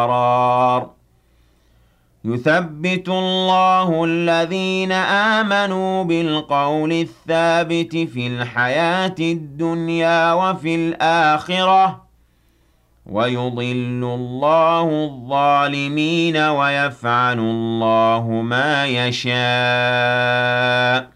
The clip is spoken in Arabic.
قرار يثبت الله الذين آمنوا بالقول الثابت في الحياة الدنيا وفي الآخرة ويضل الله الظالمين ويفعل الله ما يشاء